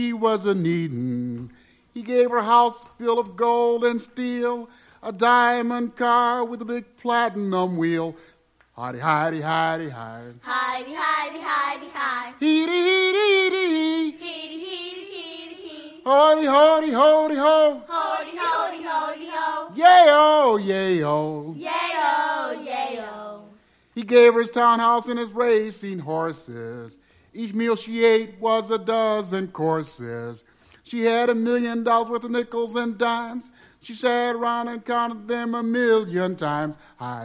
she was a needin'. He gave her a house built of gold and steel, a diamond car with a big platinum wheel. Hidey, hidey, hidey, hidey. Hidey, hidey, hidey, hidey. Heedy, heedy, heedy. Heedy, heedy, heedy, heedy. Hody, hody, hody, ho. Hody, hody, hody, ho. Yay-o, yay-o. Yay-o, yay-o. He gave her his townhouse and his racing horses. Each meal she ate was a dozen courses. She had $1 million worth of nickels and dimes. She sat around and counted them 1,000,000 times.